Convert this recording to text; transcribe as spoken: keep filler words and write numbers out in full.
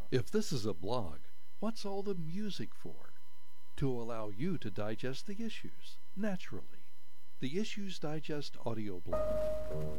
If this is a blog, what's all the music for? To allow you to digest the issues, naturally. The Issues Digest audio blog.